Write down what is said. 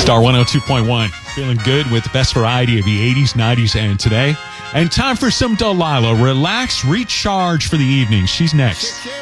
Star 102.1. Feeling good with the best variety of the 80s, 90s, and today. And time for some Delilah. Relax, recharge for the evening. She's next.